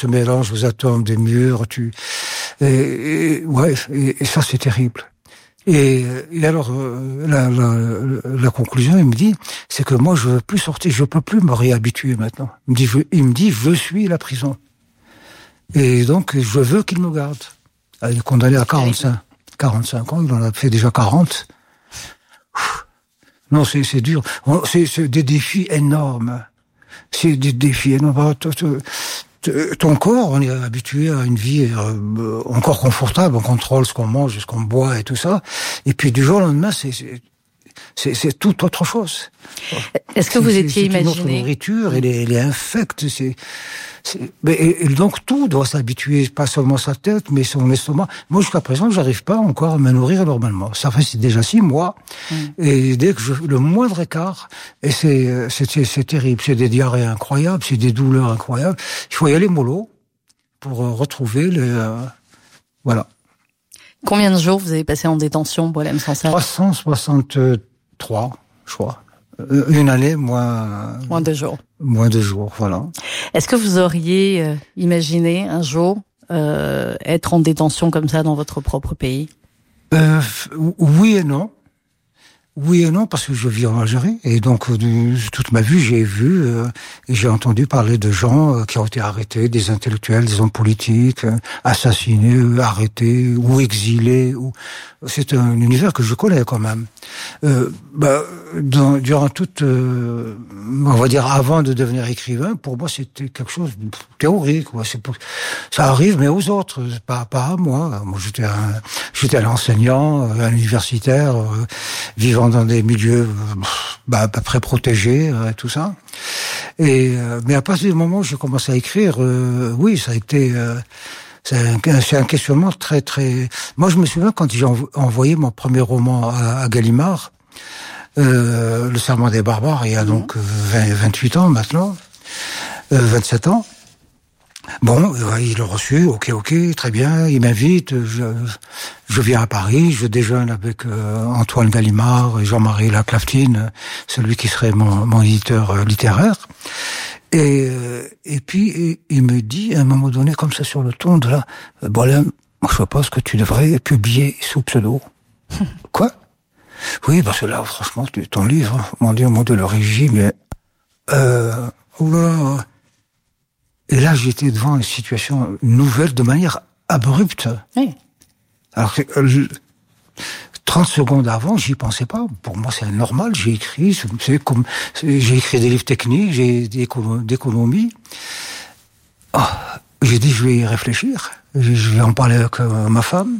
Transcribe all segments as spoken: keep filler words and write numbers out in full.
se mélangent aux atomes des murs. Tu, et, et ouais, et, et ça c'est terrible. Et, et alors euh, la, la, la conclusion, il me dit, c'est que moi je veux plus sortir, je peux plus me réhabituer maintenant. Il me dit, je, il me dit, je suis la prison. Et donc je veux qu'il me garde. Il est condamné à quarante-cinq, quarante-cinq ans, il en a fait déjà quarante. Non, c'est, c'est dur. C'est, c'est des défis énormes. C'est des défis énormes. Ton corps, on est habitué à une vie euh, encore confortable, on contrôle ce qu'on mange, ce qu'on boit et tout ça. Et puis du jour au lendemain, c'est, c'est, c'est, c'est tout autre chose. Est-ce que vous c'est, étiez c'est imaginé... Notre nourriture, elle est, elle est infecte, c'est... C'est, mais, et, et donc tout doit s'habituer, pas seulement sa tête, mais son estomac. Moi jusqu'à présent, j'arrive pas encore à me nourrir normalement. Ça fait déjà six mois, mmh. et dès que je, le moindre écart, et c'est, c'est, c'est, c'est terrible. C'est des diarrhées incroyables, c'est des douleurs incroyables. Il faut y aller mollo pour euh, retrouver le, euh, voilà. Combien de jours vous avez passé en détention, Boualem Sansal? trois cent soixante-trois, je crois. Une année, moins... Moins de jours. Moins de jours, voilà. Est-ce que vous auriez euh, imaginé un jour euh, être en détention comme ça dans votre propre pays? euh, Oui et non. Oui et non, parce que je vis en Algérie, et donc de, toute ma vie, j'ai vu euh, et j'ai entendu parler de gens euh, qui ont été arrêtés, des intellectuels, des hommes politiques, euh, assassinés, euh, arrêtés ou exilés. Ou... C'est un univers que je connais quand même. Euh, bah, dans, durant toute, euh, on va dire avant de devenir écrivain, pour moi c'était quelque chose de théorique. Quoi. C'est pour... Ça arrive, mais aux autres, pas, pas à moi. Moi, j'étais un, j'étais un enseignant, un universitaire, euh, vivant dans des milieux bah, à peu près protégés et euh, tout ça. Et euh, mais à partir du moment où j'ai commencé à écrire, euh, oui, ça a été euh, c'est un, c'est un questionnement très très. Moi, je me souviens quand j'ai envoyé mon premier roman à, à Gallimard, euh, Le Serment des barbares, il y a donc vingt, vingt-huit ans maintenant, euh, vingt-sept ans. Bon, il l'a reçu, ok, ok, très bien, il m'invite, je, je viens à Paris, je déjeune avec euh, Antoine Gallimard et Jean-Marie Laclaftine, celui qui serait mon, mon éditeur euh, littéraire. Et, euh, et puis, il me dit, à un moment donné, comme ça sur le ton de là, « Boualem, je pense que tu devrais publier sous pseudo. » Quoi? Oui, parce que là, franchement, ton livre, mon Dieu, mon Dieu, le régime, euh, oula. Et là, j'étais devant une situation nouvelle de manière abrupte. Oui. Alors que euh, trente secondes avant, j'y pensais pas. Pour moi, c'est normal. J'ai écrit, c'est comme c'est, j'ai écrit des livres techniques, j'ai des d'économie. Oh, j'ai dit, je vais y réfléchir. Je, je vais en parler avec euh, ma femme.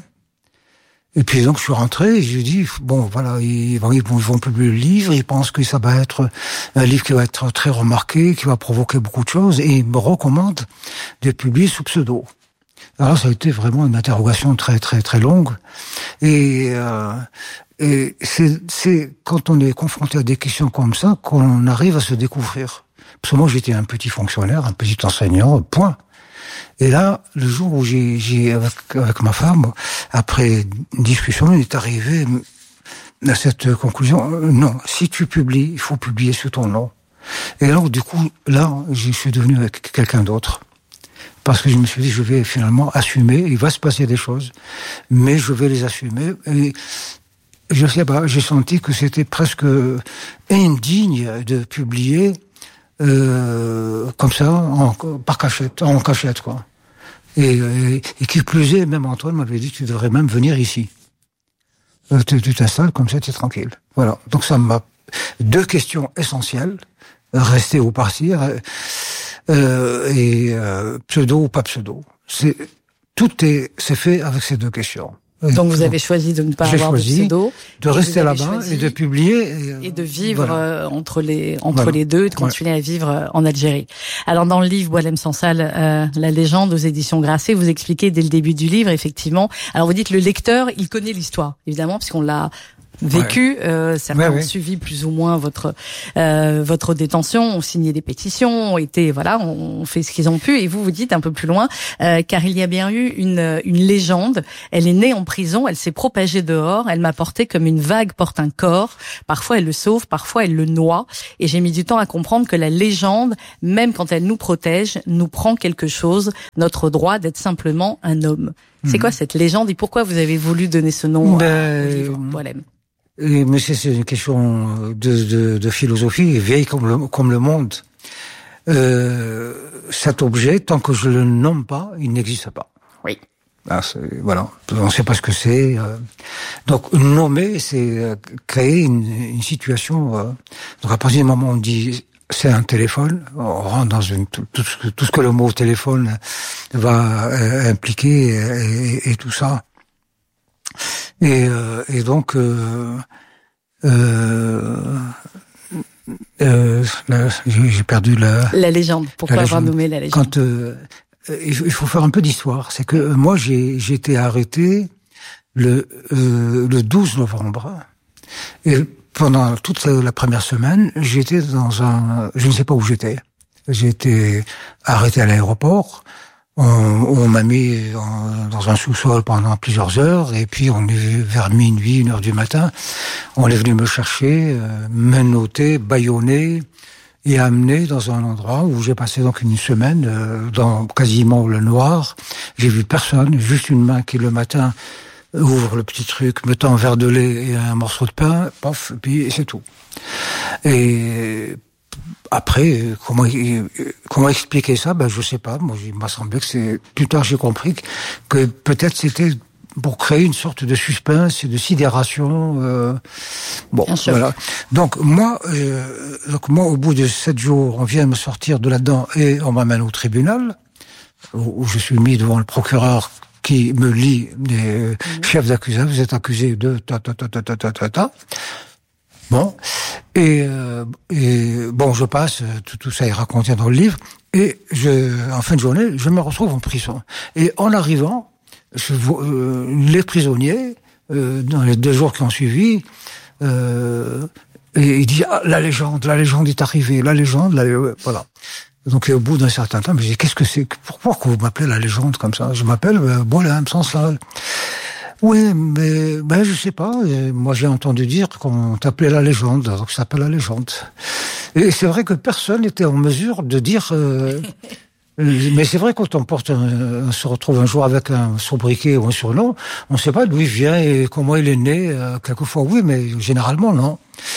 Et puis donc je suis rentré et j'ai dit bon voilà ils vont, ils vont publier le livre, ils pensent que ça va être un livre qui va être très remarqué, qui va provoquer beaucoup de choses et ils me recommandent de publier sous pseudo. Alors ça a été vraiment une interrogation très très très longue et, euh, et c'est, c'est quand on est confronté à des questions comme ça qu'on arrive à se découvrir. Parce que moi j'étais un petit fonctionnaire, un petit enseignant, point. Et là, le jour où j'ai, j'ai avec, avec ma femme, après une discussion, il est arrivé à cette conclusion. Euh, non, si tu publies, il faut publier sous ton nom. Et alors, du coup, là, je suis devenu avec quelqu'un d'autre. Parce que je me suis dit, je vais finalement assumer, il va se passer des choses, mais je vais les assumer. Et je sais pas, j'ai senti que c'était presque indigne de publier Euh, comme ça, en, par cachette, en cachette, quoi. Et, et, et qui plus est, même Antoine m'avait dit, tu devrais même venir ici. Euh, tu, tu t'installes, comme ça, tu es tranquille. Voilà. Donc ça m'a... Deux questions essentielles, rester ou partir, euh, et euh, pseudo ou pas pseudo. C'est, tout est, c'est fait avec ces deux questions. Donc vous avez choisi de ne pas J'ai avoir de pseudo, de rester là-bas et de publier et, et de vivre voilà. euh, entre les entre voilà. les deux, et de continuer ouais. à vivre euh, en Algérie. Alors dans le livre Boualem Sansal, euh, la légende aux éditions Grasset, vous expliquez dès le début du livre effectivement. Alors vous dites le lecteur, il connaît l'histoire évidemment puisqu'on l'a vécu. Ouais. Euh, certains ouais, ont ouais. suivi plus ou moins votre euh, votre détention, ont signé des pétitions, ont été voilà, ont fait ce qu'ils ont pu. Et vous vous dites un peu plus loin, euh, car il y a bien eu une une légende. Elle est née en prison, elle s'est propagée dehors, elle m'a porté comme une vague porte un corps. Parfois elle le sauve, parfois elle le noie. Et j'ai mis du temps à comprendre que la légende, même quand elle nous protège, nous prend quelque chose, notre droit d'être simplement un homme. C'est mmh. quoi cette légende et pourquoi vous avez voulu donner ce nom ben, au livre Boilem ? Mais c'est une question de, de, de philosophie, vieille comme le, comme le monde. Euh, cet objet, tant que je le nomme pas, il n'existe pas. Oui. Ah, voilà, on ne sait pas ce que c'est. Euh. Donc nommer, c'est créer une, une situation. Euh. Donc à partir du moment où on dit c'est un téléphone, on rentre dans une, tout, tout, ce que, tout ce que le mot téléphone va euh, impliquer et, et, et tout ça. Et, euh, et donc, euh, euh, euh, là, j'ai perdu la... La légende, pourquoi la avoir nommé la légende Quand, euh, il faut faire un peu d'histoire. C'est que moi, j'ai, j'ai été arrêté le, euh, le douze novembre. Et pendant toute la première semaine, j'étais dans un... Je ne sais pas où j'étais. J'ai été arrêté à l'aéroport. On, on m'a mis en, dans un sous-sol pendant plusieurs heures. Et puis, on est vers minuit, une heure du matin. On est venu me chercher, euh, menotté, bâillonné et amené dans un endroit où j'ai passé donc une semaine euh, dans quasiment le noir. J'ai vu personne, juste une main qui, le matin... ouvre le petit truc, me tend un verre de lait et un morceau de pain, paf, et puis c'est tout. Et après, comment comment expliquer ça? Ben je sais pas. Moi, il m'a semblé que c'est plus tard j'ai compris que, que peut-être c'était pour créer une sorte de suspense et de sidération. Euh, bon, voilà. Donc moi, euh, donc moi, au bout de sept jours, on vient me sortir de là-dedans et on m'amène au tribunal où, où je suis mis devant le procureur qui me lit des mmh. chefs d'accusation, vous êtes accusé de ta ta ta ta ta ta ta ta. Bon, et, euh, et bon, je passe, tout, tout ça est raconté dans le livre, et je, en fin de journée, je me retrouve en prison. Et en arrivant, je vois euh, les prisonniers, euh, dans les deux jours qui ont suivi, euh, et il dit ah, la légende, la légende est arrivée, la légende, la, voilà. Donc au bout d'un certain temps, je me dis qu'est-ce que c'est, pourquoi que vous m'appelez la légende comme ça? Je m'appelle euh, Boilem, sans ça. Oui, mais ben je sais pas. Et moi j'ai entendu dire qu'on t'appelait la légende, donc ça s'appelle la légende. Et c'est vrai que personne n'était en mesure de dire. Euh, mais c'est vrai quand on porte, un, on se retrouve un jour avec un sobriquet ou un surnom, on ne sait pas d'où il vient et comment il est né. Euh, quelquefois oui, mais généralement non.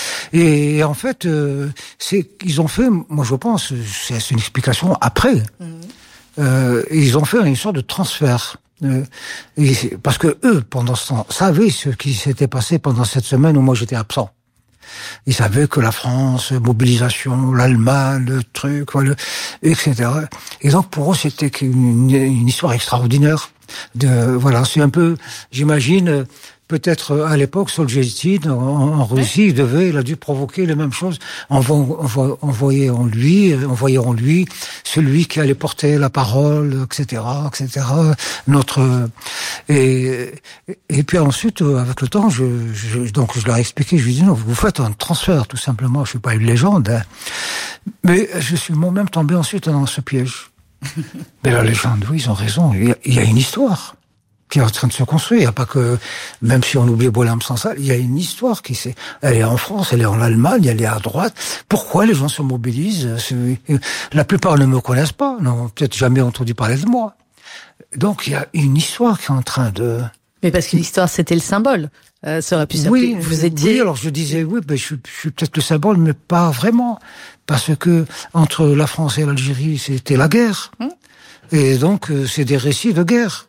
Et en fait, euh, c'est ils ont fait, moi je pense, c'est, c'est une explication après. Mmh. Euh, ils ont fait une sorte de transfert. Euh, et parce que eux, pendant ce temps, savaient ce qui s'était passé pendant cette semaine où moi j'étais absent. Ils savaient que la France, mobilisation, l'Allemagne, le truc, voilà, et cetera. Et donc pour eux, c'était une, une histoire extraordinaire. De, voilà, c'est un peu, j'imagine. Peut-être à l'époque, Solzhenitsyn en, en Russie, il devait, il a dû provoquer les mêmes choses, envo, envo, envoyer en lui, envoyer en lui celui qui allait porter la parole, et cetera, et cetera. Notre et et puis ensuite, avec le temps, je, je donc je leur ai expliqué, je lui ai dit non, vous faites un transfert tout simplement. Je suis pas une légende, hein. Mais je suis moi-même tombé ensuite dans ce piège. Mais la légende, oui, ils ont raison. Il y a, il y a une histoire qui est en train de se construire. Il n'y a pas que, même si on oublie Boilem sans ça, il y a une histoire qui s'est, elle est en France, elle est en Allemagne, elle est à droite. Pourquoi les gens se mobilisent? La plupart ne me connaissent pas, n'ont peut-être jamais entendu parler de moi. Donc il y a une histoire qui est en train de... Mais parce que l'histoire, c'était le symbole. Euh, ça aurait pu s'appeler. Oui, vous étiez... oui, alors je disais, oui, ben, je, je suis peut-être le symbole, mais pas vraiment. Parce que entre la France et l'Algérie, c'était la guerre. Hum. Et donc, c'est des récits de guerre.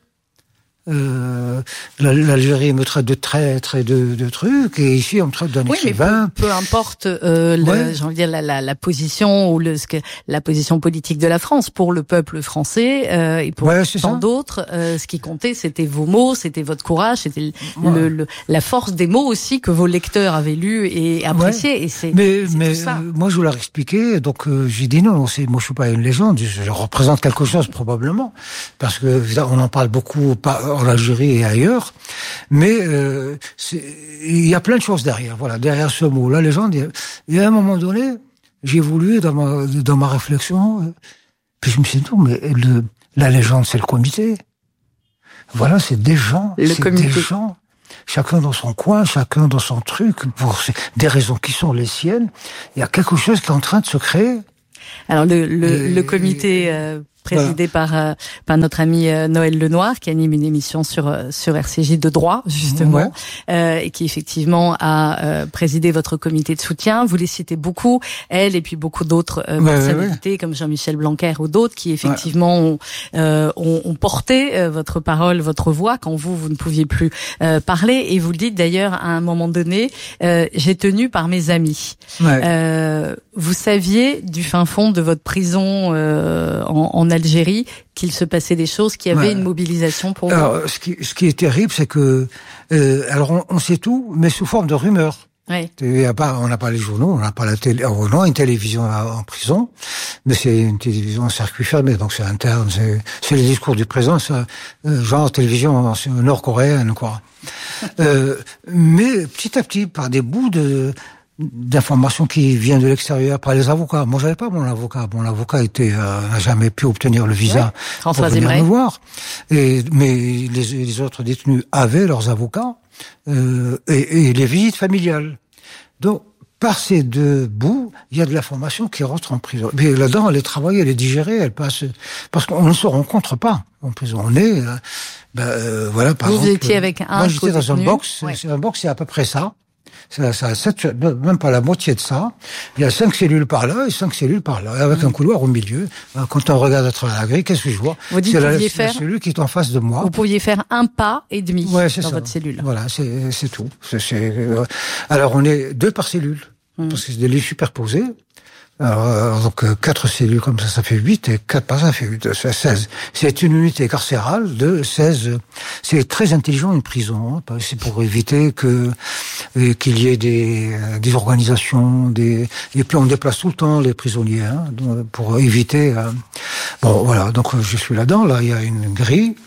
Euh, l'Algérie me traite de traître et de, de trucs, et ici on me traite d'un oui, écrivain. Mais peu, peu importe, euh, ouais. j'ai envie de dire la, la, la position ou le, ce que, la position politique de la France pour le peuple français euh, et pour ouais, tant d'autres. Euh, ce qui comptait, c'était vos mots, c'était votre courage, c'était ouais. le, le, la force des mots aussi que vos lecteurs avaient lus et appréciés. Ouais. Et c'est, mais c'est mais tout ça. Euh, moi je leur expliquais, donc euh, j'ai dit non, c'est, moi je suis pas une légende, je, je représente quelque chose probablement, parce que on en parle beaucoup. Pas, en Algérie et ailleurs. Mais euh, il y a plein de choses derrière. Voilà, derrière ce mot, la légende. Et à un moment donné, j'ai voulu dans ma dans ma réflexion, puis je me suis dit non, mais le, la légende, c'est le comité. Voilà, c'est des gens, le c'est comité. des gens. Chacun dans son coin, chacun dans son truc, pour des raisons qui sont les siennes. Il y a quelque chose qui est en train de se créer. Alors le, le, et, le comité euh, présidé voilà. par euh, par notre ami euh, Noël Lenoir, qui anime une émission sur euh, sur R C J de droit justement, ouais. euh, et qui effectivement a euh, présidé votre comité de soutien. Vous les citez beaucoup, elle et puis beaucoup d'autres euh, ouais, personnalités ouais, ouais. comme Jean-Michel Blanquer ou d'autres qui effectivement ouais. ont, euh, ont ont porté euh, votre parole, votre voix quand vous vous ne pouviez plus euh, parler. Et vous le dites d'ailleurs à un moment donné, euh, j'ai tenu par mes amis. Ouais. Euh, vous saviez du fin fond de votre prison euh, en, en Algérie qu'il se passait des choses, qu'il y avait ouais. une mobilisation pour vous. Alors, ce qui, ce qui est terrible, c'est que euh, alors on, on sait tout, mais sous forme de rumeurs. Ouais. Y a pas, on n'a pas les journaux, on n'a pas la télé, on a une télévision en prison, mais c'est une télévision en circuit fermé, donc c'est interne, c'est, c'est les discours du président, c'est, euh, genre télévision nord-coréenne, quoi. euh, mais petit à petit, par des bouts de d'informations qui viennent de l'extérieur par les avocats. Moi, j'avais pas mon avocat. Mon avocat était euh, n'a jamais pu obtenir le visa ouais. pour venir me voir. Et mais les, les autres détenus avaient leurs avocats euh, et, et les visites familiales. Donc par ces deux bouts, il y a de l'information qui rentre en prison. Mais là-dedans, elle est travaillée, elle est digérée, elle passe parce qu'on ne se rencontre pas en prison. On est euh, ben, euh, voilà. Par vous exemple, étiez avec un. Moi, j'étais dans un box. Ouais. C'est un box, c'est à peu près ça. Ça, ça, sept, même pas la moitié de ça. Il y a cinq cellules par là et cinq cellules par là, avec mmh. un couloir au milieu. Quand on regarde à travers la grille, qu'est-ce que je vois? Vous dites c'est la, faire, la cellule qui est en face de moi. Vous pouviez faire un pas et demi ouais, c'est dans ça. votre cellule. Voilà, c'est, c'est tout. C'est, c'est, euh, alors on est deux par cellule, mmh. parce que c'est des lits superposés. Alors, donc quatre cellules comme ça, ça fait huit, et quatre par ça, ça fait huit, ça fait seize. C'est une unité carcérale de seize. C'est très intelligent une prison. Hein. C'est pour éviter que qu'il y ait des, des organisations, des et puis on déplace tout le temps les prisonniers hein, pour éviter. Euh... Bon, voilà. Donc je suis là-dedans. Là, il y a une grille.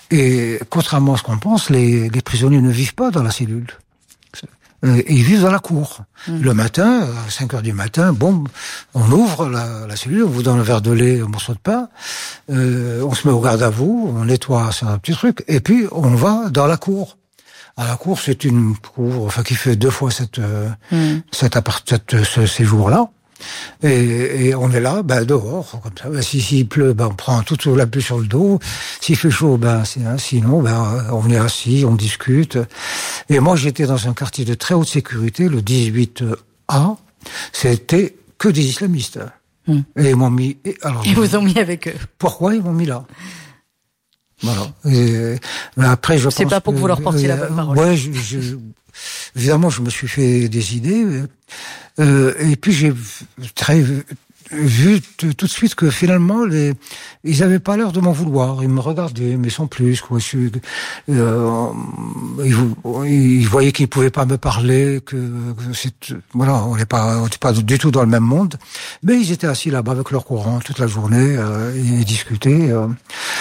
Et contrairement à ce qu'on pense, les, les prisonniers ne vivent pas dans la cellule. Euh, ils vivent dans la cour. Mmh. Le matin, à cinq heures du matin, bon, on ouvre la, la cellule, on vous donne un verre de lait, un morceau de pain, euh, on se met au garde à vous, on nettoie, c'est un petit truc, et puis on va dans la cour. À la cour, c'est une cour, enfin, qui fait deux fois cette, euh, mmh. cette appart, cette, ce séjour-là. Et, et on est là, ben dehors, comme ça. Ben, si s'il pleut, ben on prend toute la pluie sur le dos. S'il fait chaud, ben c'est hein, sinon, ben on est assis, on discute. Et moi, j'étais dans un quartier de très haute sécurité, le dix-huit A. C'était que des islamistes. Hum. Et ils m'ont mis. Et, alors, ils vous ont mis avec eux. Pourquoi ils m'ont mis là? Voilà. Et, mais après, je c'est pense pas pour que, que vous leur portiez euh, la bonne parole. Ouais, je, je, évidemment, je me suis fait des idées. Euh, et puis j'ai très vu tout de suite que finalement les, ils avaient pas l'air de m'en vouloir. Ils me regardaient, mais sans plus. Quoi. Je, euh, ils, ils voyaient qu'ils pouvaient pas me parler, que, que c'est, voilà, on n'est pas, on n'est pas du tout dans le même monde. Mais ils étaient assis là-bas avec leur courant toute la journée, euh, ils discutaient. Euh,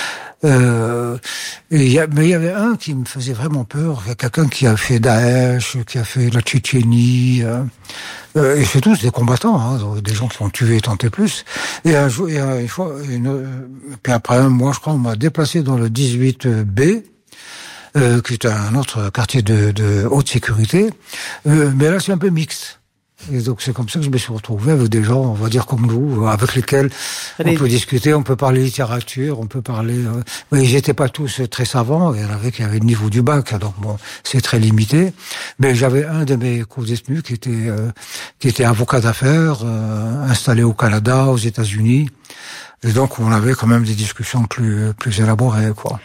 Euh, et y a, mais il y avait un qui me faisait vraiment peur, quelqu'un qui a fait Daesh, qui a fait la Tchétchénie, euh, euh, et c'est tous des combattants, hein, des gens qui ont tué et tenté plus. Et un jour, et une fois, une, puis après un mois, je crois, on m'a déplacé dans le dix-huit B, euh, qui est un autre quartier de, de haute sécurité, euh, mais là c'est un peu mixte. Et donc c'est comme ça que je me suis retrouvé avec des gens, on va dire comme nous, avec lesquels Allez. on peut discuter, on peut parler littérature, on peut parler. Euh, mais ils n'étaient pas tous très savants. Il y en avait qui avaient le niveau du bac, donc bon, c'est très limité. Mais j'avais un de mes co-détenus qui était euh, qui était avocat d'affaires, euh, installé au Canada, aux États-Unis, et donc on avait quand même des discussions plus plus élaborées, quoi.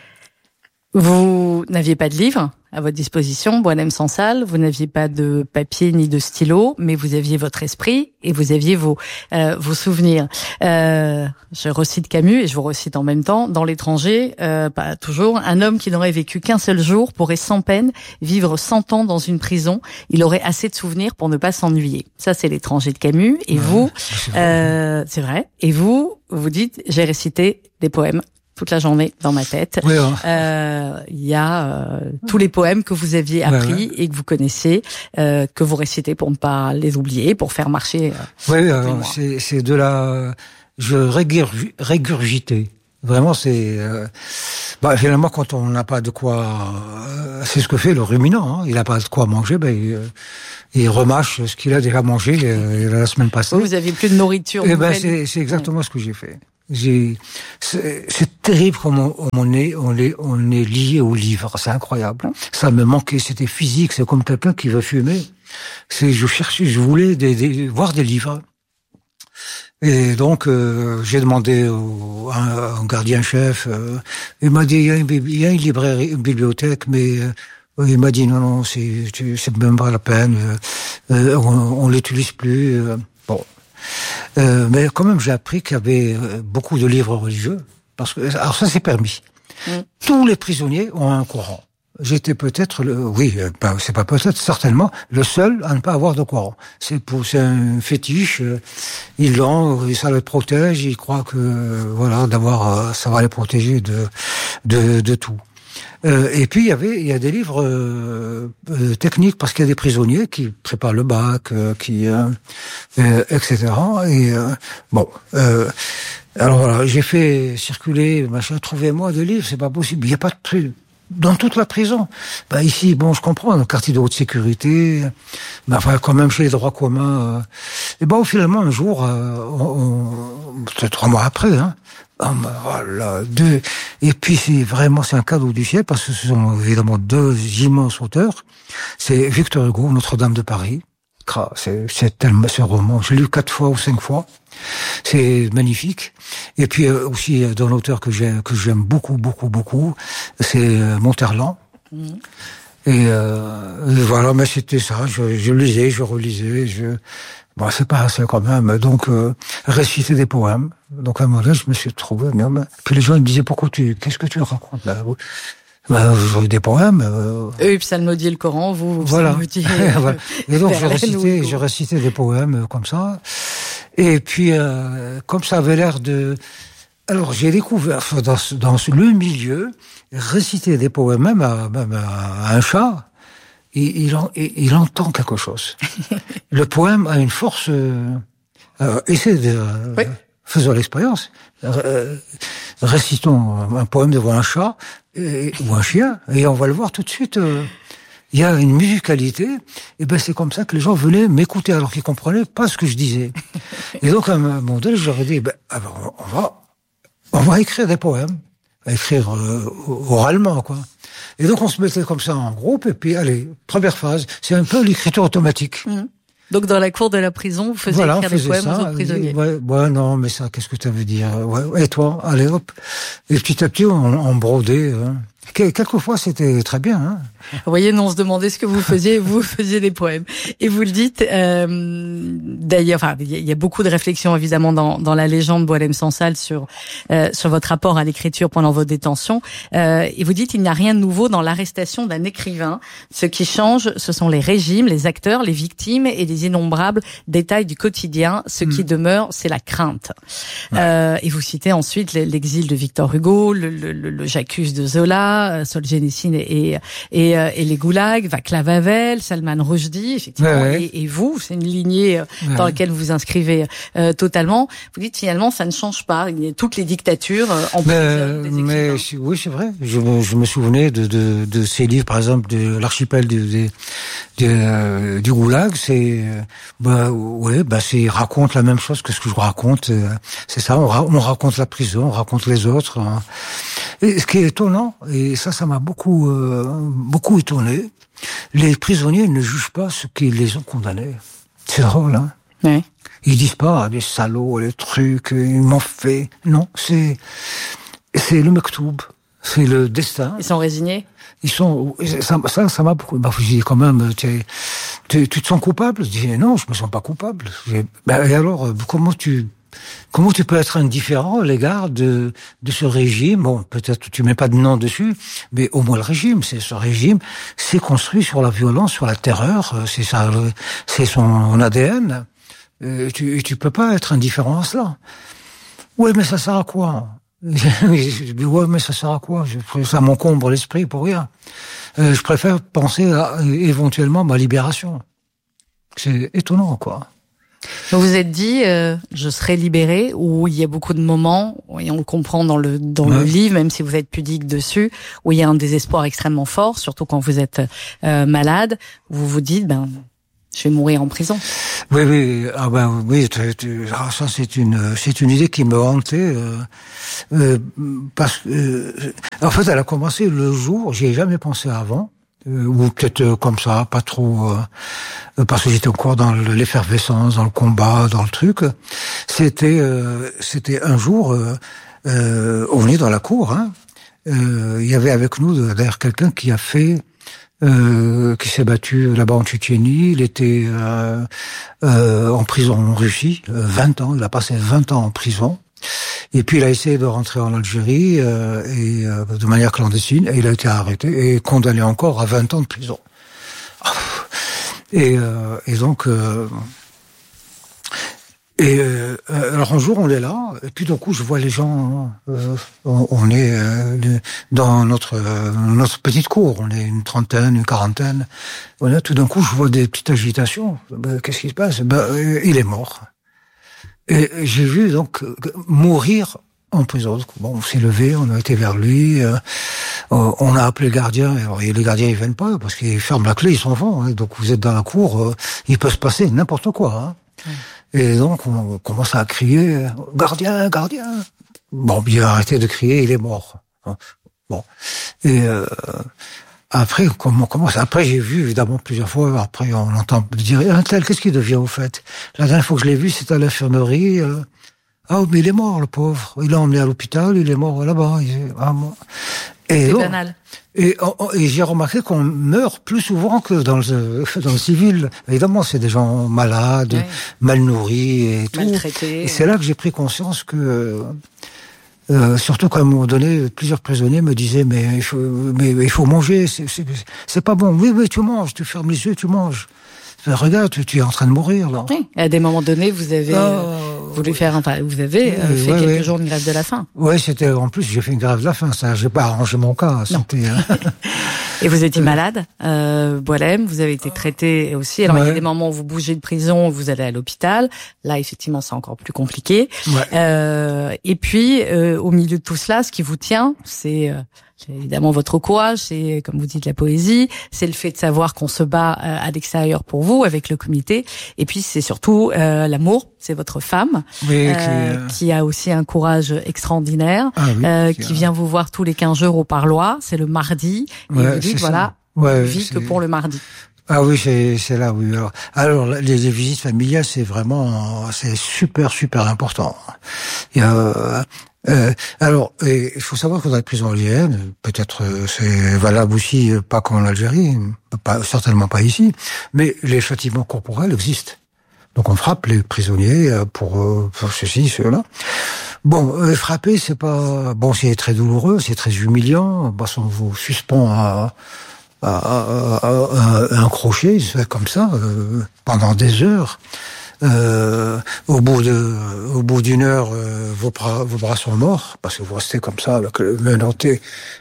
Vous n'aviez pas de livre à votre disposition, Boualem Sansal, vous n'aviez pas de papier ni de stylo, mais vous aviez votre esprit et vous aviez vos euh, vos souvenirs. Euh, je recite Camus et je vous recite en même temps, dans l'étranger, euh, pas toujours, un homme qui n'aurait vécu qu'un seul jour pourrait sans peine vivre cent ans dans une prison. Il aurait assez de souvenirs pour ne pas s'ennuyer. Ça, c'est l'étranger de Camus. Et ouais, vous, c'est vrai. Euh, c'est vrai. Et vous, vous dites, j'ai récité des poèmes toute la journée dans ma tête. Oui, hein. euh, il y a euh, tous les poèmes que vous aviez appris ouais, ouais. et que vous connaissez, euh, que vous récitez pour ne pas les oublier, pour faire marcher. Euh, oui, alors, c'est, c'est de la... Je régurg... régurgitais. Vraiment, c'est... Euh... Bah, finalement, quand on n'a pas de quoi... Euh, c'est ce que fait le ruminant. Hein. Il n'a pas de quoi manger, ben, il, euh, il remâche ce qu'il a déjà mangé euh, la semaine passée. Vous n'aviez plus de nourriture. Et ben, c'est, c'est exactement ouais. ce que j'ai fait. J'ai, c'est, c'est terrible comment on, on est, on est, on est lié au livre. C'est incroyable. Ça me manquait. C'était physique. C'est comme quelqu'un qui veut fumer. C'est, je cherchais, je voulais des, des, voir des livres. Et donc, euh, j'ai demandé au, à un gardien-chef. Euh, il m'a dit, il y a une, il y a une librairie, une bibliothèque, mais euh, il m'a dit non, non, c'est, c'est même pas la peine. Euh, on, on l'utilise plus. Euh, bon. Euh, mais quand même, j'ai appris qu'il y avait beaucoup de livres religieux. Parce que, alors ça, c'est permis. Mm. Tous les prisonniers ont un Coran. J'étais peut-être le, oui, pas, c'est pas peut-être, certainement, le seul à ne pas avoir de Coran. C'est pour, c'est un fétiche. Ils l'ont, ça les protège. Ils croient que, voilà, d'avoir, ça va les protéger de, de, de tout. Euh, et puis il y avait, il y a des livres euh, euh, techniques parce qu'il y a des prisonniers qui préparent le bac, euh, qui, euh, euh, et cetera. Et euh, bon, euh, alors voilà, j'ai fait circuler, machin, trouvez-moi des livres, c'est pas possible. Il y a pas de truc dans toute la prison. Bah ici, bon, je comprends, dans le quartier de haute sécurité, mais enfin quand même chez les droits communs. Euh, et ben finalement un jour, euh, on, on, peut-être trois mois après, hein. Oh, voilà, deux. Et puis c'est vraiment c'est un cadeau du ciel parce que ce sont évidemment deux immenses auteurs. C'est Victor Hugo, Notre-Dame de Paris. C'est, c'est tellement ce roman. Je l'ai lu quatre fois ou cinq fois. C'est magnifique. Et puis euh, aussi d'un auteur que j'aime que j'aime beaucoup beaucoup beaucoup, c'est euh, Monterland. Mmh. Et, euh, et voilà, mais c'était ça. Je, je lisais, je relisais, je. Bon, c'est pas assez quand même. Donc, euh, réciter des poèmes. Donc, à un moment donné, je me suis trouvé, mais, puis les gens ils me disaient, pourquoi tu, qu'est-ce que tu racontes là? Ben, j'ai des poèmes. Euh... Eux, psalmodier le Coran, vous, vous voilà. psalmodiez. Voilà. Et donc, je récitais, je récitais des poèmes comme ça. Et puis, euh, comme ça avait l'air de, alors, j'ai découvert dans, dans le milieu, réciter des poèmes, même à, même à un chat, Il, il, il, il entend quelque chose. Le poème a une force. Euh, euh, essayez de euh, oui. faisons l'expérience. Euh, récitons un poème devant un chat et, ou un chien et on va le voir tout de suite. Euh, il y a une musicalité. Et ben c'est comme ça que les gens venaient m'écouter alors qu'ils comprenaient pas ce que je disais. Et donc à un moment donné, je leur ai dit ben alors, on va on va écrire des poèmes, écrire euh, oralement quoi. Et donc on se mettait comme ça en groupe, et puis allez, première phase, c'est un peu l'écriture automatique. Mmh. Donc dans la cour de la prison, vous faisiez voilà, écrire des poèmes aux autres prisonniers. Ouais, ouais, non, mais ça, qu'est-ce que ça veut dire? Ouais, et toi, allez hop. Et petit à petit, on, on brodait. Hein. Quelquefois, c'était très bien. Hein. Vous voyez, nous on se demandait ce que vous faisiez, vous faisiez des poèmes. Et vous le dites, euh, d'ailleurs, enfin, il y a beaucoup de réflexions évidemment dans, dans la légende Boualem Sansal sur euh, sur votre rapport à l'écriture pendant vos détentions. Euh, et vous dites, il n'y a rien de nouveau dans l'arrestation d'un écrivain. Ce qui change, ce sont les régimes, les acteurs, les victimes et les innombrables détails du quotidien. Ce mmh. qui demeure, c'est la crainte. Ouais. Euh, et vous citez ensuite l'exil de Victor Hugo, le, le, le, le J'accuse de Zola, Solzhenitsyn et, et, et les goulags, Václav Havel, Salman Rushdie, effectivement, ouais, ouais. Et, et vous, c'est une lignée ouais. dans laquelle vous vous inscrivez euh, totalement. Vous dites finalement, ça ne change pas. Il y a toutes les dictatures euh, en mais, des mais oui, c'est vrai. Je me, je me souvenais de, de, de ces livres, par exemple, de l'archipel du, du, du, du goulag. C'est, bah, ouais, bah, c'est raconte la même chose que ce que je raconte. C'est ça. On, on raconte la prison, on raconte les autres. Hein. Et ce qui est étonnant, et ça, ça m'a beaucoup, euh, beaucoup étonné, les prisonniers ne jugent pas ceux qui les ont condamnés. C'est drôle, hein? Oui. Ils disent pas, ah, les salauds, les trucs, ils m'ont fait. Non, c'est, c'est le mektoub, c'est le destin. Ils sont résignés? Ils sont, ça, ça, ça m'a beaucoup, bah, je dis quand même, tu, tu, tu te sens coupable? Je dis, non, je me sens pas coupable. Bah, et alors, comment tu, Comment tu peux être indifférent à l'égard de, de ce régime? Bon, peut-être tu mets pas de nom dessus, mais au moins le régime, c'est ce régime, c'est construit sur la violence, sur la terreur, c'est ça, c'est son A D N. Euh, tu, tu peux pas être indifférent à cela. Oui, mais ça sert à quoi? Je dis, ouais, mais ça sert à quoi? Ça m'encombre l'esprit pour rien. Euh, je préfère penser à, éventuellement, ma libération. C'est étonnant, quoi. Vous vous êtes dit, euh, je serai libéré, où il y a beaucoup de moments, et on le comprend dans le dans ouais. le livre, même si vous êtes pudique dessus, où il y a un désespoir extrêmement fort, surtout quand vous êtes euh, malade, où vous vous dites, ben, je vais mourir en prison. Oui, oui, ah ben oui, ah, ça c'est une c'est une idée qui me hantait euh, euh, parce que euh, en fait elle a commencé le jour, j'y ai jamais pensé avant. Euh, ou peut-être euh, comme ça, pas trop, euh, parce que j'étais encore dans l'effervescence, dans le combat, dans le truc. C'était, euh, c'était un jour, euh, euh, on venait dans la cour, hein, euh, il y avait avec nous d'ailleurs quelqu'un qui a fait, euh, qui s'est battu là-bas en Tchétchénie. Il était euh, euh, en prison en Russie, vingt ans. Il a passé vingt ans en prison. Et puis il a essayé de rentrer en Algérie euh, et euh, de manière clandestine, et il a été arrêté et condamné encore à vingt ans de prison. Et, euh, et donc, euh, et euh, alors un jour on est là, et puis d'un coup je vois les gens, euh, on, on est euh, dans notre euh, notre petite cour, on est une trentaine, une quarantaine. Voilà, tout d'un coup je vois des petites agitations. Ben, qu'est-ce qui se passe? Ben, euh, il est mort. Et j'ai vu donc mourir en prison. Bon, on s'est levé, on a été vers lui, euh, on a appelé le gardien. Alors, les gardiens ils viennent pas parce qu'ils ferment la clé, ils s'en vont. Hein, donc vous êtes dans la cour, euh, il peut se passer n'importe quoi. Hein. Mmh. Et donc on commence à crier gardien, gardien. Bon, il a arrêté de crier, il est mort. Hein. Bon, et euh, après, comment commence Après, j'ai vu évidemment plusieurs fois. Après, on entend dire un tel, qu'est-ce qu'il devient au fait? La dernière fois que je l'ai vu, c'était à l'infirmerie. Euh, ah, mais il est mort, le pauvre. Il l'a emmené à l'hôpital, il est mort là-bas. Ah, bon. Et, bon, banal. Et, et j'ai remarqué qu'on meurt plus souvent que dans le, dans le civil. Évidemment, c'est des gens malades, oui. mal nourris et tout. Maltraités. Et c'est là que j'ai pris conscience que. Euh, surtout qu'à un moment donné, plusieurs prisonniers me disaient mais il faut, mais, mais il faut manger, c'est, c'est, c'est pas bon. Oui, oui, tu manges, tu fermes les yeux, tu manges. Regarde, tu, tu es en train de mourir là. Oui. À des moments donnés, vous avez euh, voulu oui. faire, enfin, vous avez euh, fait ouais, quelques ouais. jours de grève de la faim. Oui, c'était en plus j'ai fait une grève de la faim. Ça, j'ai pas arrangé mon cas. C'était. Et vous étiez malade, euh, Boualem, vous avez été traité aussi. Alors ouais. il y a des moments où vous bougez de prison, vous allez à l'hôpital. Là, effectivement, c'est encore plus compliqué. Ouais. Euh, et puis, euh, au milieu de tout cela, ce qui vous tient, c'est euh, c'est évidemment votre courage, c'est, comme vous dites, la poésie, c'est le fait de savoir qu'on se bat à l'extérieur pour vous, avec le comité, et puis c'est surtout euh, l'amour, c'est votre femme, oui, euh, qui, euh... qui a aussi un courage extraordinaire, ah, oui, euh, qui, qui vient vous voir tous les quinze jours au parloir, c'est le mardi, et ouais, vous dites, voilà, ouais, vie que pour le mardi. Ah oui, c'est, c'est là, oui. Alors, alors les, les visites familiales, c'est vraiment, c'est super, super important. Il y a... Euh, alors, il faut savoir que dans les prisons algériennes, peut-être euh, c'est valable aussi, euh, pas qu'en Algérie, pas, certainement pas ici, mais les châtiments corporels existent. Donc on frappe les prisonniers pour, euh, pour ceci, cela. Bon, euh, frapper, c'est pas... Bon, c'est très douloureux, c'est très humiliant, parce qu'on vous suspend à, à, à, à, à un crochet, comme ça, euh, pendant des heures. Euh, au bout de, au bout d'une heure, euh, vos bras, vos bras sont morts parce que vous restez comme ça avec le menotté.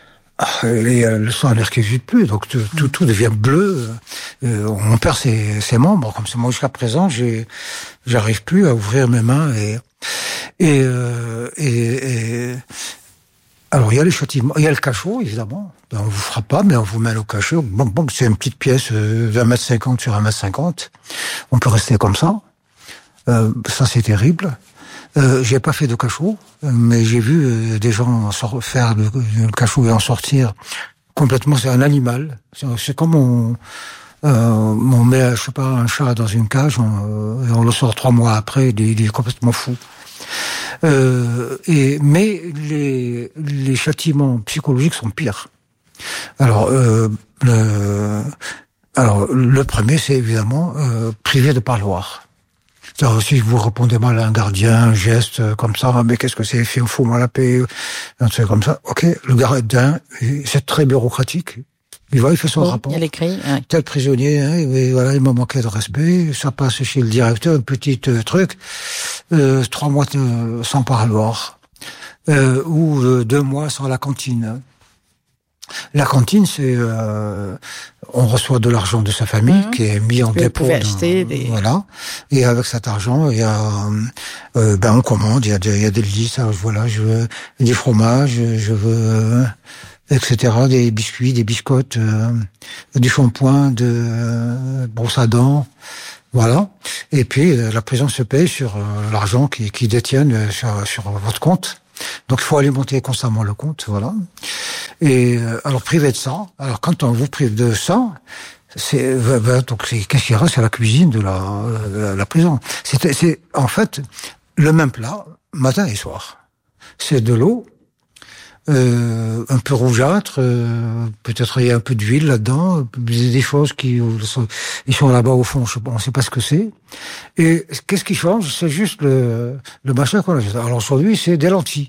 Et le sang n'excuse plus, donc tout, tout, tout devient bleu. Euh, on perd ses, ses membres. Comme ça, moi jusqu'à présent, j'ai, j'arrive plus à ouvrir mes mains et et, euh, et, et alors il y a les châtiments, il y a le cachot évidemment. On vous frappe pas, mais on vous met au cachot. Bon, bon, c'est une petite pièce d'un mètre cinquante sur un mètre cinquante. On peut rester comme ça. Euh, ça c'est terrible. Euh, j'ai pas fait de cachot, mais j'ai vu euh, des gens faire le, le cachot et en sortir complètement. C'est un animal. C'est, c'est comme on, euh, on met, je sais pas, un chat dans une cage on, et on le sort trois mois après. Il est, il est complètement fou. Euh, et mais les, les châtiments psychologiques sont pires. Alors, euh, le, alors le premier, c'est évidemment euh, privé de parloir. Alors, si vous répondez mal à un gardien, un geste comme ça, mais qu'est-ce que c'est, fous-moi la paix, un truc comme ça. Ok, le gardien, c'est très bureaucratique. Il va, il fait son bon, rapport. Il y a l'écrit. Ouais. Tel prisonnier, hein, et voilà, il m'a manqué de respect. Ça passe chez le directeur, un petit euh, truc, euh, trois mois de, sans parloir. euh, ou euh, deux mois sans la cantine. La cantine, c'est euh, on reçoit de l'argent de sa famille mmh. qui est mis en dépôt. Vous acheter des... Voilà. Et avec cet argent, il y a, euh, ben on commande. Il y a, des, il y a des listes. Voilà, je veux du fromage, je veux, euh, et cetera. Des biscuits, des biscottes, euh, du shampoing, de euh, brosse à dents. Voilà. Et puis la prison se paye sur euh, l'argent qu'ils qui détiennent sur, sur votre compte. Donc il faut alimenter constamment le compte, voilà. Et euh, alors privé de ça, alors quand on vous prive de ça, c'est bah, donc c'est qu'est-ce qu'il reste, c'est la cuisine de la, la, la prison. C'est, c'est en fait le même plat matin et soir. C'est de l'eau, euh, un peu rougeâtre, euh, peut-être il y a un peu d'huile là-dedans, des choses qui sont, ils sont là-bas au fond, je, on ne sait pas ce que c'est. Et qu'est-ce qui change? C'est juste le, le machin qu'on a. Alors aujourd'hui, c'est des lentilles.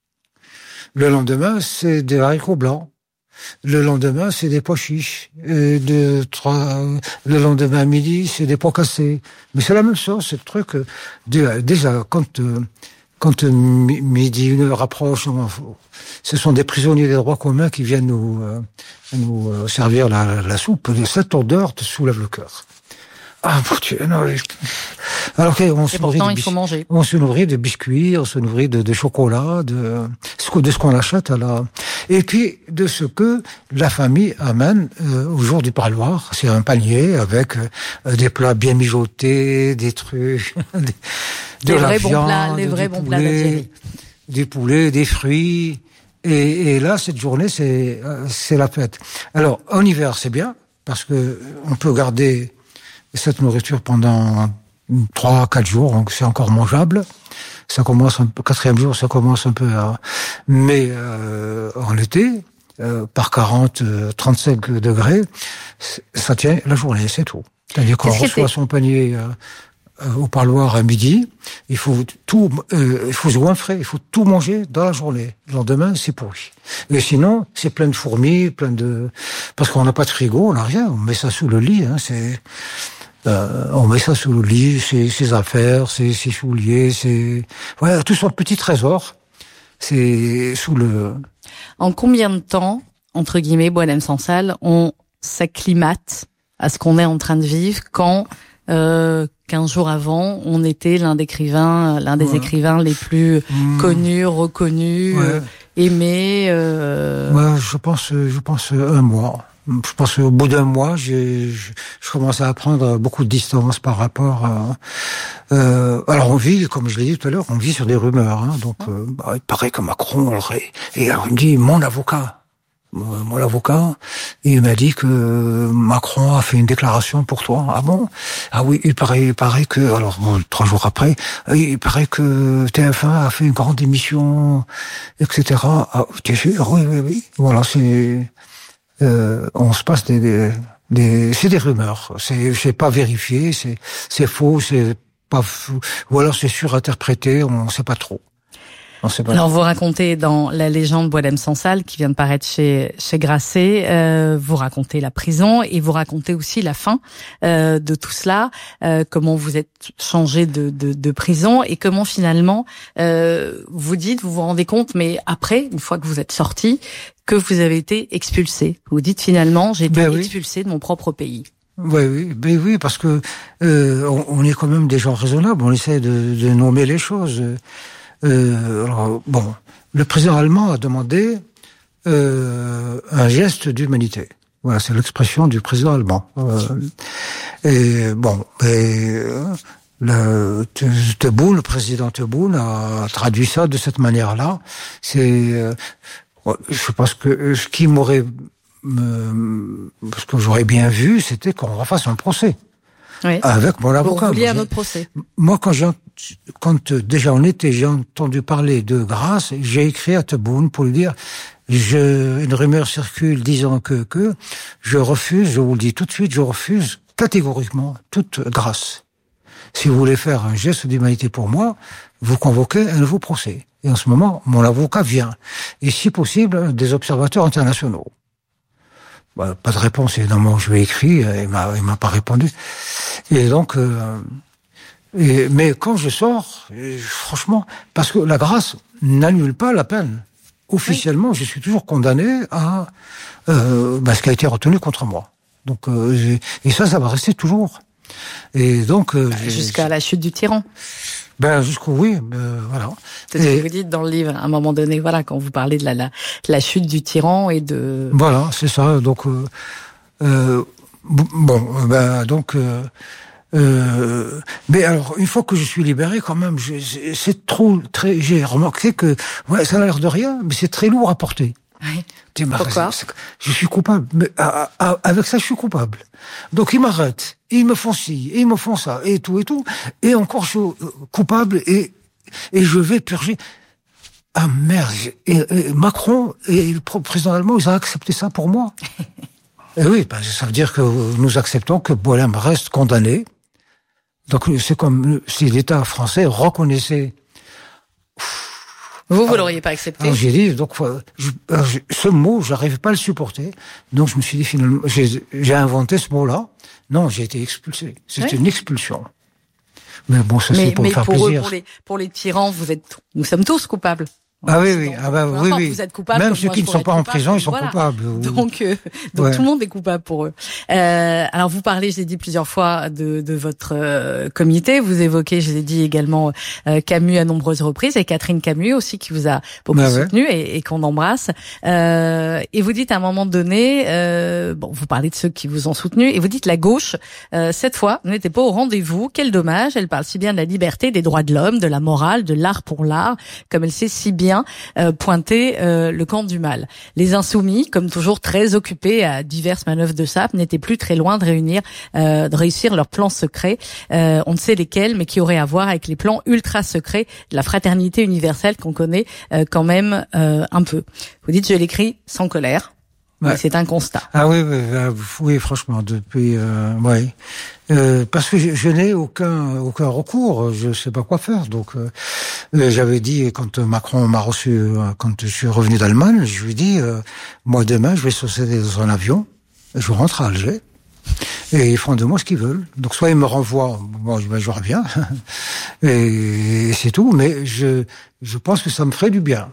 Le lendemain, c'est des haricots blancs. Le lendemain, c'est des pois chiches. Et de trois, le lendemain à midi, c'est des pois cassés. Mais c'est la même chose, c'est le truc. Déjà, quand quand midi, une heure approche, ce sont des prisonniers des droits communs qui viennent nous nous servir la, la soupe. Cette odeur te soulève le cœur. Ah, mon Dieu, non. Alors, okay, on, se nourrit de bis... on se nourrit de biscuits, on se nourrit de, de chocolat, de, de ce qu'on achète à la... Et puis, de ce que la famille amène euh, au jour du parloir. C'est un panier avec euh, des plats bien mijotés, des trucs, des, de des la vrais viande, bons plats, des vrais bons plats d'Algérie. Des poulets, des fruits. Et, et là, cette journée, c'est, c'est la fête. Alors, en hiver, c'est bien, parce que on peut garder cette nourriture pendant trois, quatre jours, donc c'est encore mangeable. Ça commence un peu, quatrième jour, ça commence un peu à, mais, euh, en été, euh, par quarante, trente-cinq degrés, ça tient la journée, c'est tout. C'est-à-dire qu'on reçoit son panier, euh, euh, au parloir à midi, il faut tout, euh, il faut jouer un frais, il faut tout manger dans la journée. Le lendemain, c'est pourri. Et sinon, c'est plein de fourmis, plein de, parce qu'on n'a pas de frigo, on n'a rien, on met ça sous le lit, hein, c'est, Euh, on met ça sous le lit, ses, ses affaires, ses, ses souliers, ses... Ouais, tout son petit trésor, c'est sous le... En combien de temps, entre guillemets, Boualem-Sansal, on s'acclimate à ce qu'on est en train de vivre quand, euh, quinze jours avant, on était l'un des écrivains, l'un des ouais. écrivains les plus mmh. connus, reconnus, ouais. euh, aimés euh... Ouais, je pense, je pense un mois. Je pense qu'au bout d'un mois, j'ai, je, je commence à prendre beaucoup de distance par rapport à... Euh, alors on vit, comme je l'ai dit tout à l'heure, on vit sur des rumeurs. Hein, donc euh, bah, il paraît que Macron aurait... Et alors il me dit, mon avocat, mon avocat, il m'a dit que Macron a fait une déclaration pour toi. Ah bon? Ah oui, il paraît, il paraît que... Alors bon, trois jours après, il paraît que T F un a fait une grande émission, et cetera. Ah, t'es sûr? Oui, oui, oui. Voilà, c'est... Euh, on se passe des, des, des c'est des rumeurs, c'est, c'est pas vérifié, c'est, c'est faux, c'est pas fou, ou alors c'est surinterprété, on sait pas trop. On sait pas alors trop. Vous racontez dans La légende Boualem-Sansal qui vient de paraître chez chez Grasset, euh, vous racontez la prison et vous racontez aussi la fin euh, de tout cela, euh, comment vous êtes changé de, de, de prison et comment finalement euh, vous dites, vous vous rendez compte, mais après, une fois que vous êtes sorti, que vous avez été expulsé. Vous dites finalement, j'ai été ben oui. expulsé de mon propre pays. Oui, oui, ben oui, parce que euh, on, on est quand même des gens raisonnables, on essaie de, de nommer les choses. Euh, alors, bon, le président allemand a demandé euh, un geste d'humanité. Voilà, c'est l'expression du président allemand. Euh, et bon, et, le Tebboune, le président Tebboune a traduit ça de cette manière-là. C'est Je pense que ce qui m'aurait, me, ce que j'aurais bien vu, c'était qu'on refasse un procès. Oui. Avec mon avocat. Vous vouliez un autre procès. Moi, quand j'ai, quand déjà en été, j'ai entendu parler de Grasse, j'ai écrit à Tebboune pour lui dire, je, une rumeur circule disant que, que, je refuse, je vous le dis tout de suite, je refuse catégoriquement toute grâce. Si vous voulez faire un geste d'humanité pour moi, vous convoquez un nouveau procès. Et en ce moment, mon avocat vient. Et si possible, des observateurs internationaux. Bah, pas de réponse, évidemment, je lui ai écrit, il m'a, il m'a pas répondu. Et donc, euh, et, mais quand je sors, franchement, parce que la grâce, n'annule pas la peine. Officiellement, oui. je suis toujours condamné à euh, bah, ce qui a été retenu contre moi. Donc, euh, et ça, ça va rester toujours. Et donc euh, jusqu'à la chute du tyran. Ben jusqu'au oui, euh, voilà. C'est ce que vous dites dans le livre. À un moment donné, voilà, quand vous parlez de la la, la chute du tyran et de. Voilà, c'est ça. Donc euh, euh, bon, ben donc. Euh, Euh, mais alors, une fois que je suis libéré, quand même, je, c'est trop, très, j'ai remarqué que, ouais, ça a l'air de rien, mais c'est très lourd à porter. Oui. Tu Pourquoi? Je suis coupable. Mais à, à, avec ça, je suis coupable. Donc, ils m'arrêtent, ils me font ci, ils me font ça, et tout, et tout. Et encore, je suis coupable, et, et je vais purger. Ah merde. Et, et Macron et le président allemand, ils ont accepté ça pour moi. Et oui, ben, ça veut dire que nous acceptons que Boualem reste condamné. Donc, c'est comme si l'État français reconnaissait. Vous, vous l'auriez pas accepté. Alors, j'ai dit, donc, je, je, ce mot, j'arrivais pas à le supporter. Donc, je me suis dit, finalement, j'ai, j'ai inventé ce mot-là. Non, j'ai été expulsé. C'était oui. une expulsion. Mais bon, ça, mais, c'est pour mais me faire pour plaisir. Eux, pour les, pour les tyrans, vous êtes, nous sommes tous coupables. Ah oui, oui, ah bah, oui, oui. Vous êtes coupable, même ceux qui ne sont pas en prison, ils sont voilà. coupables. Donc, euh, donc ouais. tout le monde est coupable pour eux. Euh, alors, vous parlez, je l'ai dit plusieurs fois, de, de votre euh, comité. Vous évoquez, je l'ai dit également, euh, Camus à nombreuses reprises, et Catherine Camus aussi, qui vous a beaucoup bah soutenu ouais. et, et qu'on embrasse. Euh, et vous dites à un moment donné, euh, bon, vous parlez de ceux qui vous ont soutenu, et vous dites la gauche, euh, cette fois, n'était pas au rendez-vous. Quel dommage. Elle parle si bien de la liberté, des droits de l'homme, de la morale, de l'art pour l'art, comme elle sait si bien Euh, pointer euh, le camp du mal. Les insoumis, comme toujours très occupés à diverses manœuvres de sape, n'étaient plus très loin de réunir, euh, de réussir leurs plans secrets. Euh, on ne sait lesquels, mais qui auraient à voir avec les plans ultra secrets de la fraternité universelle qu'on connaît euh, quand même euh, un peu. Vous dites, je l'écris sans colère. Ouais. C'est un constat. Ah oui, oui, oui franchement, depuis, euh, ouais, euh, parce que je, je n'ai aucun aucun recours, je sais pas quoi faire. Donc, euh, j'avais dit quand Macron m'a reçu, quand je suis revenu d'Allemagne, je lui ai dit, euh, moi demain, je vais sauter dans un avion, je rentre à Alger, et ils font de moi ce qu'ils veulent. Donc, soit ils me renvoient, moi, bon, je reviens, et, et c'est tout. Mais je je pense que ça me ferait du bien.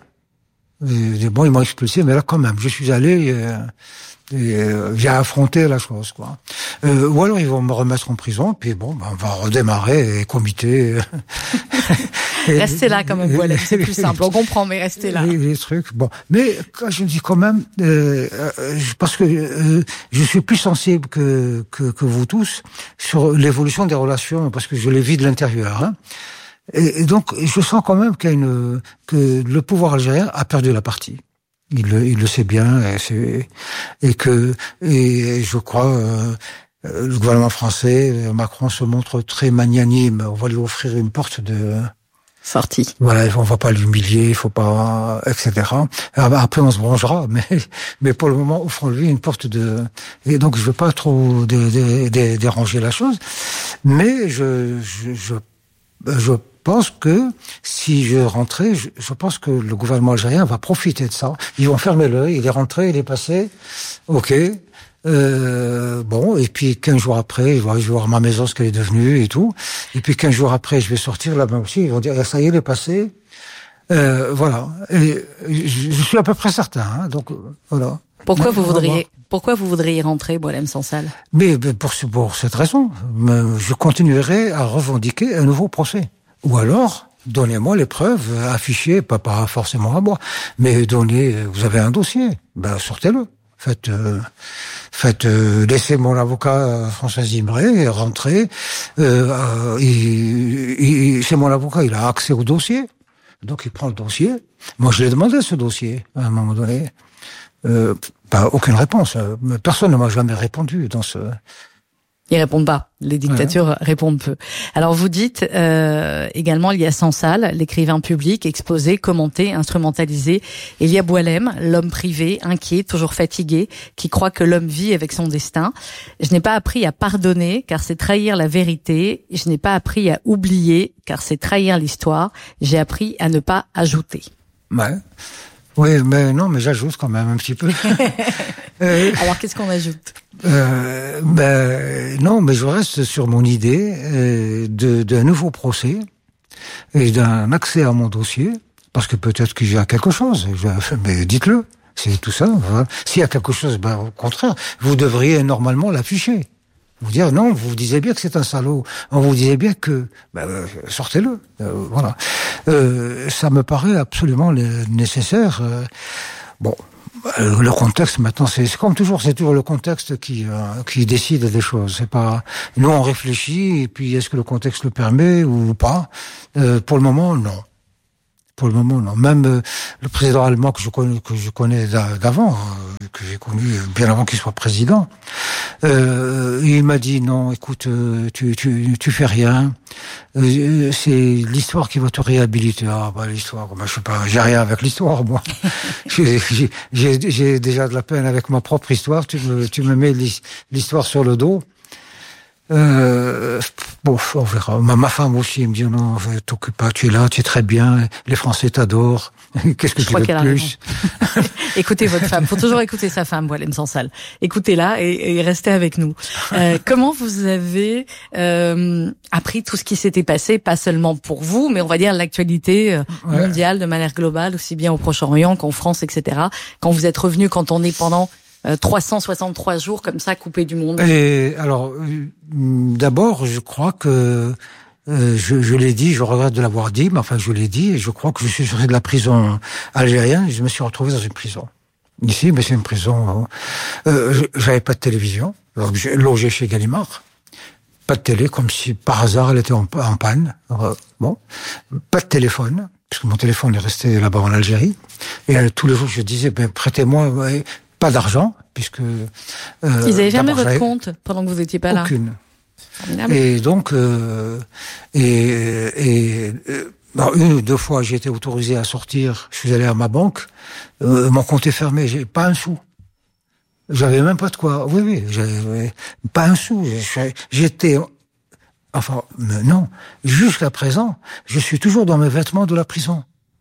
Et bon, ils m'ont expulsé, mais là, quand même, je suis allé, euh, et, euh, j'ai affronté la chose, quoi. Euh, ou alors, ils vont me remettre en prison, puis bon, ben, on va redémarrer, et comité. et, restez là, quand même, voilà, c'est plus simple, on comprend, mais restez là. Les, les trucs, bon. Mais, quand je dis quand même, euh, parce que euh, je suis plus sensible que, que, que vous tous sur l'évolution des relations, parce que je les vis de l'intérieur, hein. Et donc, je sens quand même qu'il y a une, que le pouvoir algérien a perdu la partie. Il le, il le sait bien, et, c'est, et que, et je crois, euh, le gouvernement français, Macron se montre très magnanime. On va lui offrir une porte de sortie. Voilà, on va pas l'humilier, il faut pas, et cetera. Après, on se bronzera, mais, mais pour le moment, offrons-lui une porte de. Et donc, je veux pas trop dé, dé, dé, déranger la chose, mais je, je, je, je Je pense que si je rentrais, je, je pense que le gouvernement algérien va profiter de ça. Ils vont fermer l'œil, il est rentré, il est passé, ok, euh, bon, et puis quinze jours après, je vais voir ma maison, ce qu'elle est devenue et tout, et puis quinze jours après, je vais sortir là-bas aussi, ils vont dire, ça y est, il est passé, euh, voilà, et je, je suis à peu près certain, hein, donc voilà. Pourquoi vous voudriez, pourquoi vous voudriez rentrer, Boualem Sansal? Mais pour, pour cette raison, je continuerai à revendiquer un nouveau procès. Ou alors, donnez-moi les preuves affichées, pas, pas forcément à moi, mais donnez, vous avez un dossier, ben sortez-le. Faites, euh, faites, euh, laissez mon avocat François Zimré rentrer. Euh, il, il, c'est mon avocat, il a accès au dossier, donc il prend le dossier. Moi, je l'ai demandé ce dossier à un moment donné. Euh, pas aucune réponse. Personne ne m'a jamais répondu dans ce. Ils répondent pas. Les dictatures ouais. répondent peu. Alors vous dites euh, également il y a Sansal, l'écrivain public, exposé, commenté, instrumentalisé. Il y a Boualem, l'homme privé, inquiet, toujours fatigué, qui croit que l'homme vit avec son destin. Je n'ai pas appris à pardonner, car c'est trahir la vérité. Je n'ai pas appris à oublier, car c'est trahir l'histoire. J'ai appris à ne pas ajouter. Ouais. Oui, mais non, mais j'ajoute quand même un petit peu. euh, Alors, qu'est-ce qu'on ajoute euh, Ben non, mais je reste sur mon idée euh, de d'un nouveau procès et d'un accès à mon dossier. parce que peut-être qu'il y a quelque chose. Je, mais dites-le, c'est tout ça. Voilà. S'il y a quelque chose, ben, au contraire, vous devriez normalement l'afficher. Vous dire non, vous disiez bien que c'est un salaud. On vous disait bien que ben, euh, sortez-le. Euh, voilà. Euh, ça me paraît absolument nécessaire. Euh, bon. Le contexte maintenant, c'est, c'est comme toujours, c'est toujours le contexte qui euh, qui décide des choses. C'est pas nous on réfléchit et puis est-ce que le contexte le permet ou pas. Euh, pour le moment, non. Pour le moment, non. Même euh, le président allemand que je connais que je connais d'avant, euh, que j'ai connu bien avant qu'il soit président, euh, il m'a dit non, écoute, euh, tu tu tu fais rien. Euh, c'est l'histoire qui va te réhabiliter. Ah bah l'histoire, bah, je sais pas, j'ai rien avec l'histoire moi. j'ai, j'ai, j'ai, j'ai déjà de la peine avec ma propre histoire. Tu me tu me mets l'histoire sur le dos. Euh, bon, on verra. Ma, ma femme aussi, elle me dit non, t'occupe pas, tu es là, tu es très bien, les Français t'adorent. Qu'est-ce que je tu veux de plus? Écoutez votre femme. Faut toujours écouter sa femme, Boualem Sansal. Écoutez-la et, et restez avec nous. Euh, comment vous avez euh, appris tout ce qui s'était passé, pas seulement pour vous, mais on va dire l'actualité mondiale ouais. de manière globale, aussi bien au Proche-Orient qu'en France, et cetera. Quand vous êtes revenu, quand on est pendant trois cent soixante-trois jours comme ça, coupé du monde. Et alors, d'abord, je crois que euh, je, je l'ai dit, je regrette de l'avoir dit, mais enfin, je l'ai dit, et je crois que je suis sorti de la prison algérienne, et je me suis retrouvé dans une prison. Ici, mais c'est une prison. Euh, j'avais pas de télévision, donc j'ai logé chez Gallimard. Pas de télé, comme si par hasard elle était en, en panne. Euh, bon, pas de téléphone, parce que mon téléphone est resté là-bas en Algérie. Et euh, tous les jours, je disais, ben prêtez-moi. Ouais, pas d'argent, puisque... Euh, Ils n'avaient jamais votre compte pendant que vous n'étiez pas là? Aucune. Et donc, euh, et, et euh, une ou deux fois, j'ai été autorisé à sortir, je suis allé à ma banque, euh, mon compte est fermé, j'ai pas un sou. J'avais même pas de quoi... Oui, oui, j'avais pas un sou. J'étais... Enfin, non, jusqu'à présent, je suis toujours dans mes vêtements de la prison.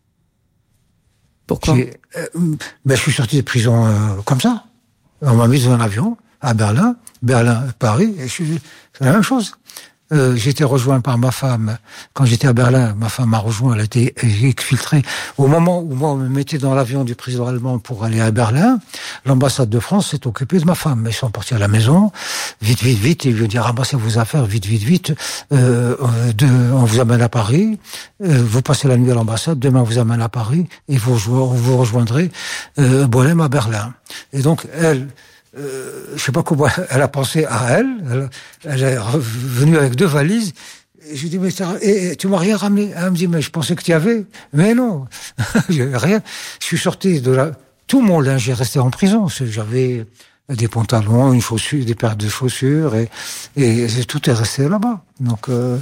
Pourquoi? euh, ben, je suis sorti de prison euh, comme ça. On m'a mis dans un avion à Berlin, Berlin, Paris, et je suis, c'est la même chose. Euh, j'ai été rejoint par ma femme. Quand j'étais à Berlin, ma femme m'a rejoint, elle a été exfiltrée. Au moment où moi, on me mettait dans l'avion du président allemand pour aller à Berlin, l'ambassade de France s'est occupée de ma femme. Ils sont partis à la maison, vite, vite, vite, ils lui ont dit, ramassez vos affaires, vite, vite, vite, euh, de, on vous amène à Paris, euh, vous passez la nuit à l'ambassade, demain on vous amène à Paris, et vous, vous rejoindrez euh, Boualem à Berlin. Et donc, elle... Euh, je sais pas comment elle a pensé à elle. Elle, elle est revenue avec deux valises. Et je lui dis mais et, tu m'as rien ramené. Elle me dit mais je pensais que tu y avais. Mais non, rien. Je suis sorti de là. Tout mon linge est resté en prison. J'avais des pantalons, une chaussure, des paires de chaussures et, et, et tout est resté là-bas. Donc euh,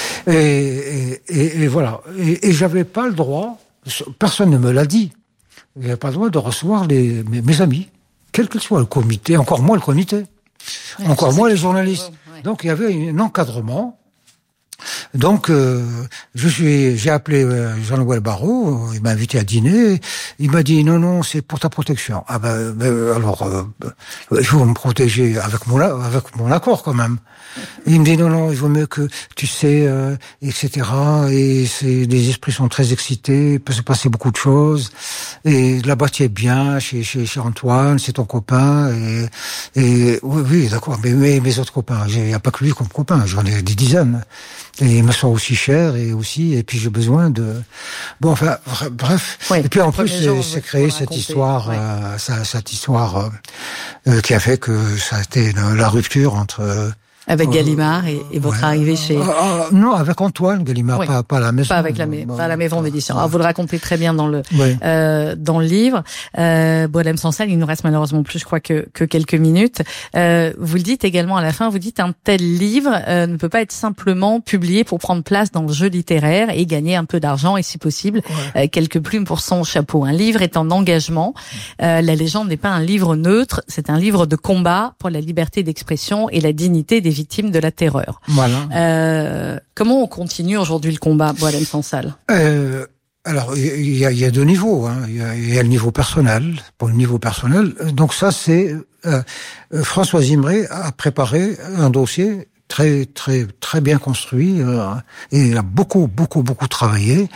et, et, et voilà. Et, et j'avais pas le droit. Personne ne me l'a dit. J'avais pas le droit de recevoir les mes, mes amis. Quel que soit le comité, encore moins le comité, ouais, encore moins les journalistes. Ouais. Donc il y avait un encadrement. Donc euh, je suis, j'ai appelé euh, Jean-Noël Barrot, il m'a invité à dîner. Il m'a dit non non c'est pour ta protection. Ah ben, ben alors euh, il faut me protéger avec mon avec mon accord quand même. Et il me dit non non il vaut mieux que tu sais euh, et cetera. Et c'est les esprits sont très excités, il peut se passer beaucoup de choses. Et là-bas tu es bien chez chez, chez Antoine, c'est ton copain. Et, et oui oui d'accord mais mes, mes autres copains, il n'y a pas que lui comme copain, j'en ai des dizaines. Et ils me sont aussi chers et aussi et puis j'ai besoin de bon enfin bref oui, et puis en plus c'est, c'est créé cette histoire ouais. euh, ça, cette histoire euh, qui a fait que ça a été la, la rupture entre euh, avec Gallimard et, et votre ouais. arrivée chez... Euh, non, avec Antoine Gallimard, oui. pas, pas à la maison. Pas avec la, bon, pas à la maison d'édition. Ouais. Alors, vous le racontez très bien dans le oui. euh, dans le livre. Euh, Boualem Sansal, il nous reste malheureusement plus, je crois, que, que quelques minutes. Euh, vous le dites également à la fin, vous dites un tel livre euh, ne peut pas être simplement publié pour prendre place dans le jeu littéraire et gagner un peu d'argent et, si possible, ouais. euh, quelques plumes pour son chapeau. Un livre est un engagement. Euh, la légende n'est pas un livre neutre, c'est un livre de combat pour la liberté d'expression et la dignité des victimes de la terreur. Voilà. Euh, comment on continue aujourd'hui le combat, Boualem Sansal ? euh, Alors, il y a, y a deux niveaux. Hein. Il y a, y a le niveau personnel. Pour le niveau personnel, donc ça, c'est euh, François Zimré a préparé un dossier très, très, très bien construit euh, et il a beaucoup, beaucoup, beaucoup travaillé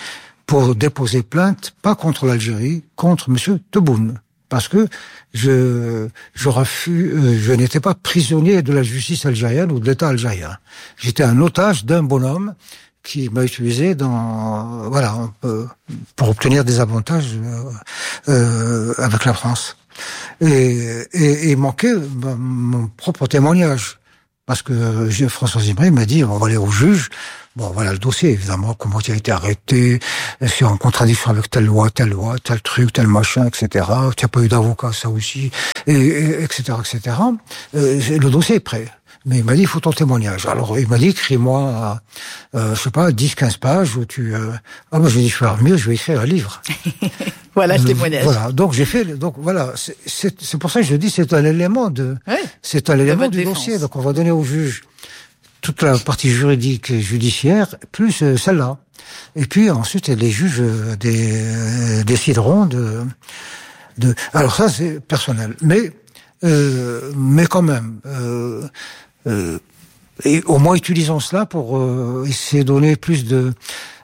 pour déposer plainte, pas contre l'Algérie, contre Monsieur Tebboune. Parce que je, je refus, je n'étais pas prisonnier de la justice algérienne ou de l'État algérien. J'étais un otage d'un bonhomme qui m'a utilisé dans, voilà, pour obtenir des avantages euh, avec la France. Et, et, et il manquait mon propre témoignage. Parce que François Zimri m'a dit, on va aller au juge. Bon, voilà le dossier, évidemment, comment tu as été arrêté, c'est en contradiction avec telle loi, telle loi, tel truc, tel machin, et cetera. Tu n'as pas eu d'avocat, ça aussi, et, et, etc., et cetera. Euh, le dossier est prêt. Mais il m'a dit, il faut ton témoignage. Alors, il m'a dit, écris-moi, euh, je sais pas, dix, quinze pages où tu... Euh... Ah, moi, je lui ai dit, je vais faire mieux, je vais écrire un livre. Voilà le témoignage. Voilà. Donc, j'ai fait, donc, voilà. C'est, c'est, c'est pour ça que je dis, c'est un élément de, oui, c'est un élément du défense. Dossier. Donc, on va donner au juge toute la partie juridique et judiciaire, plus euh, celle-là. Et puis, ensuite, les juges euh, des, euh, décideront de, de, alors ça, c'est personnel. Mais, euh, mais quand même, euh, euh, et au moins utilisons cela pour euh, essayer de donner plus de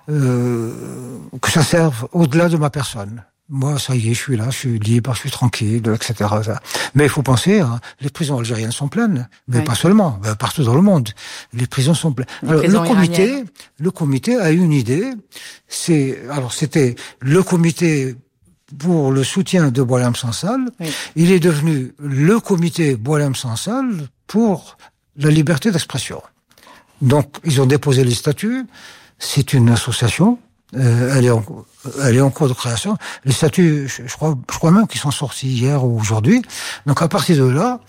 euh, que ça serve au-delà de ma personne. Moi, ça y est, je suis là, je suis libre, je suis tranquille, et cetera. Mais il faut penser, hein, les prisons algériennes sont pleines, mais oui. Pas seulement, ben, partout dans le monde, les prisons sont pleines. Alors, le comité, iraniennes. le comité a eu une idée. C'est, alors c'était le comité pour le soutien de Boualem Sansal. Oui. Il est devenu le comité Boualem Sansal pour la liberté d'expression. Donc, ils ont déposé les statuts. C'est une association. Euh, elle est en, elle est en cours de création. Les statuts, je, je crois, je crois même qu'ils sont sortis hier ou aujourd'hui. Donc, à partir de là,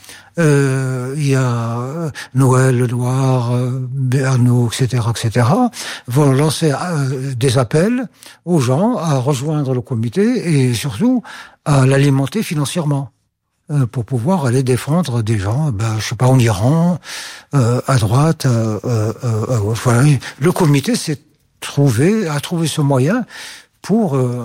euh, il y a Noël, Le Noir, euh, Bernaud, et cetera, et cetera, vont lancer euh, des appels aux gens à rejoindre le comité et surtout à l'alimenter financièrement. Pour pouvoir aller défendre des gens, ben, je sais pas, en Iran, euh, à droite, euh, euh, euh, voilà. Le comité s'est trouvé, a trouvé ce moyen pour euh,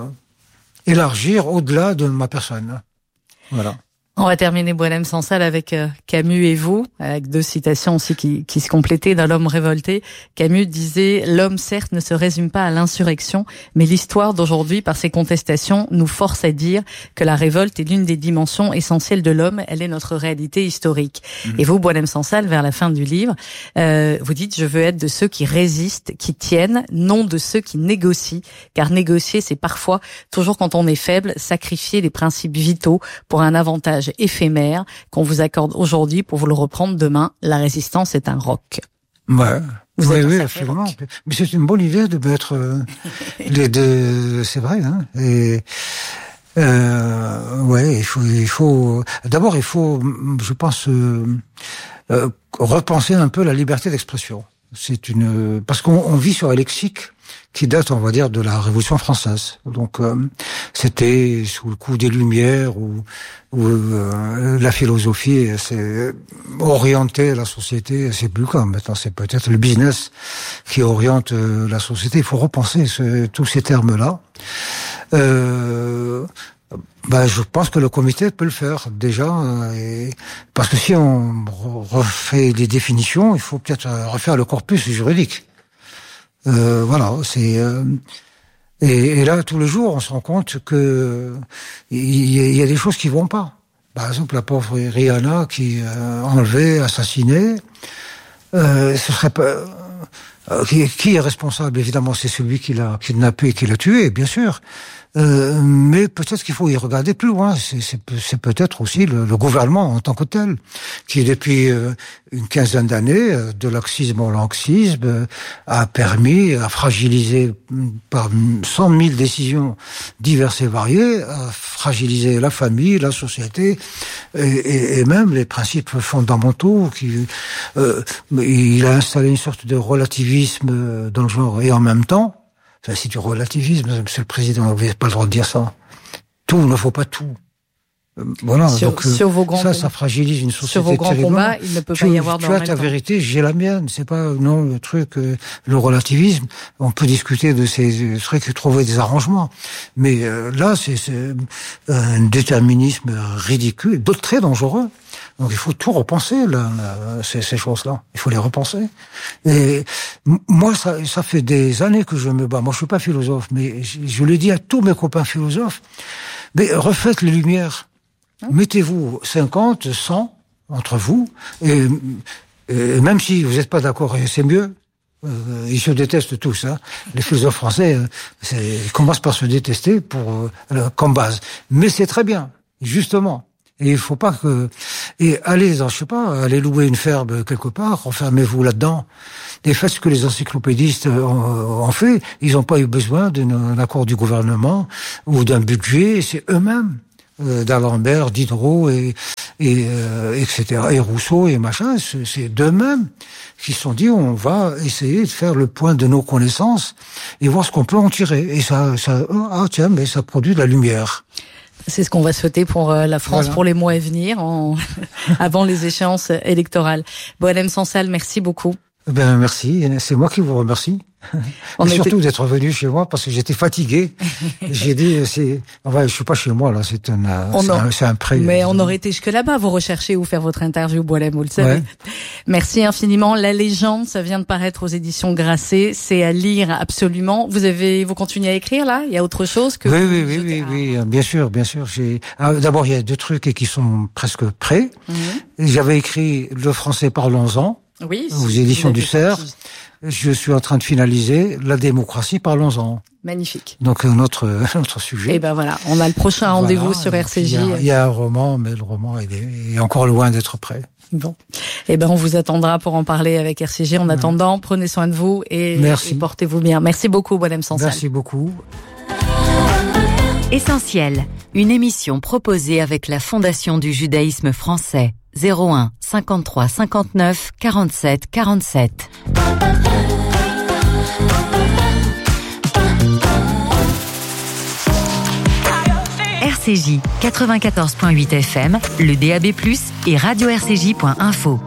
élargir au-delà de ma personne. Voilà. On va terminer Boualem Sansal avec euh, Camus et vous, avec deux citations aussi qui, qui se complétaient dans L'homme révolté. Camus disait « L'homme, certes, ne se résume pas à l'insurrection, mais l'histoire d'aujourd'hui, par ses contestations, nous force à dire que la révolte est l'une des dimensions essentielles de l'homme. Elle est notre réalité historique. Mmh. » Et vous, Boualem Sansal, vers la fin du livre, euh, vous dites « Je veux être de ceux qui résistent, qui tiennent, non de ceux qui négocient. Car négocier, c'est parfois, toujours quand on est faible, sacrifier les principes vitaux pour un avantage éphémère qu'on vous accorde aujourd'hui pour vous le reprendre demain. La résistance est un roc. » Ouais. Vous oui, oui, absolument. Rock. Mais c'est une bonne idée de mettre euh, les deux. C'est vrai, hein. Et euh, ouais, il faut, il faut. D'abord, il faut, je pense, euh, euh, repenser un peu la liberté d'expression. C'est une parce qu'on on vit sur un lexique qui date, on va dire, de la Révolution française. Donc, euh, c'était sous le coup des Lumières où, où euh, la philosophie s'est orientée la société. C'est plus comme maintenant, c'est peut-être le business qui oriente euh, la société. Il faut repenser ce, tous ces termes-là. Euh, ben, je pense que le comité peut le faire déjà, et, parce que si on refait les définitions, il faut peut-être refaire le corpus juridique. Euh, voilà, c'est euh, et, et là tous les jours on se rend compte que il y, y a des choses qui vont pas. Par exemple, la pauvre Rihanna qui euh, enlevée, assassinée, euh, ce serait pas euh, qui, qui est responsable? Évidemment, c'est celui qui l'a kidnappé et qui l'a tué, bien sûr. Euh, mais peut-être qu'il faut y regarder plus loin. C'est, c'est, c'est peut-être aussi le, le gouvernement en tant que tel, qui depuis euh, une quinzaine d'années, euh, de laxisme au laxisme, euh, a permis, a fragilisé par cent mille décisions diverses et variées, a fragilisé la famille, la société, et, et, et même les principes fondamentaux. Qui, euh, il a installé une sorte de relativisme dans le genre, et en même temps, c'est du relativisme, Monsieur le Président, vous n'avez pas le droit de dire ça. Tout, il ne faut pas tout. Voilà, sur, donc sur vos grands ça, ça fragilise une société. Sur vos grands combats, il ne peut tu, pas y avoir tu dans as le même ta temps. vérité, j'ai la mienne. C'est pas non le truc, euh, le relativisme. On peut discuter de ces trucs et trouver des arrangements, mais euh, là, c'est, c'est un déterminisme ridicule, d'autres très dangereux, Donc il faut tout repenser, là, là, ces, ces choses-là. Il faut les repenser. Et moi, ça, ça fait des années que je me bats. Moi, je suis pas philosophe, mais je, je le dis à tous mes copains philosophes, mais refaites les Lumières. Hein? Mettez-vous cinquante, cent entre vous, et, et même si vous n'êtes pas d'accord, c'est mieux. Euh, ils se détestent tous, hein. Les philosophes français, euh, c'est, ils commencent par se détester pour euh, comme base. Mais c'est très bien, justement. Et il faut pas que et allez, je sais pas, allez louer une ferme quelque part, enfermez-vous là-dedans. Et faites ce que les encyclopédistes ont, ont fait. Ils n'ont pas eu besoin d'un accord du gouvernement ou d'un budget. C'est eux-mêmes, euh, d'Alembert, Diderot et et euh, et cetera. Et Rousseau et machin. C'est, c'est d'eux-mêmes qui se sont dit on va essayer de faire le point de nos connaissances et voir ce qu'on peut en tirer. Et ça, ça, ah tiens, mais ça produit de la lumière. C'est ce qu'on va souhaiter pour la France voilà. pour les mois à venir, en... avant les échéances électorales. Boualem Sansal, merci beaucoup. Ben merci, c'est moi qui vous remercie. On et était... surtout d'être venu chez moi parce que j'étais fatigué. J'ai dit, c'est, enfin, je suis pas chez moi là, c'est un, c'est a... un, c'est un prêt. Mais on aurait été jusque là-bas. Vous recherchez où faire votre interview, Boualem, vous le savez. Ouais. Merci infiniment. La légende, ça vient de paraître aux éditions Grasset. C'est à lire absolument. Vous avez, vous continuez à écrire là? Il y a autre chose que oui, oui, oui, oui, à... oui, bien sûr, bien sûr. J'ai, alors, d'abord il y a deux trucs qui sont presque prêts. Mm-hmm. J'avais écrit Le français parlons-en. Oui. Aux éditions du Cerf. Je suis en train de finaliser La démocratie, parlons-en. Magnifique. Donc notre notre sujet. Et ben voilà, on a le prochain rendez-vous voilà, sur R C J. Il y, a, il y a un roman, mais le roman il est, est encore loin d'être prêt. Bon. Et ben on vous attendra pour en parler avec R C J. En ouais. attendant, prenez soin de vous et, et portez-vous bien. Merci beaucoup, Boualem Sansal. Merci beaucoup. Essentiel, une émission proposée avec la Fondation du judaïsme français. zéro un cinquante-trois cinquante-neuf quarante-sept quarante-sept. R C J quatre-vingt-quatorze point huit F M, le D A B plus, et radio R C J point info.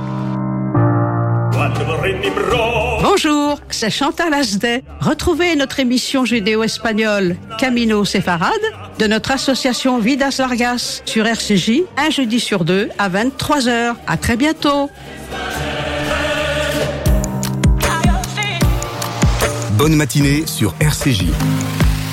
Bonjour, c'est Chantal Asdet. Retrouvez notre émission judéo-espagnole Camino Sefarad de notre association Vidas Largas sur R C J, un jeudi sur deux à vingt-trois heures. À très bientôt. Bonne matinée sur R C J.